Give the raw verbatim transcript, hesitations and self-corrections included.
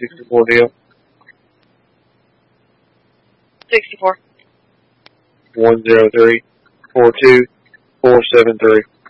sixty-four deal. sixty-four. one zero three, four two, four seven three.